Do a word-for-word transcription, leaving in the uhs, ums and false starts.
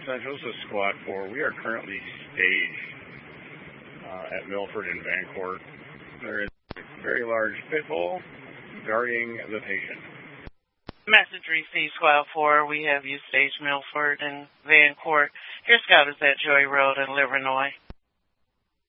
Central, this is Squad four. We are currently staged uh, at Milford and Vancourt. There is a very large pit bull guarding the patient. Message received, Squad four. We have you staged Milford and Vancourt. Here, Scott is at Joy Road in Livernois.